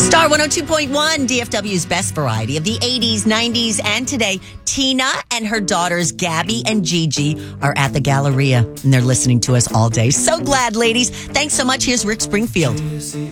Star 102.1, DFW's best variety of the 80s, 90s, and today. Tina and her daughters, Gabby and Gigi, are at the Galleria, and they're listening to us all day. So glad, ladies. Thanks so much. Here's Rick Springfield.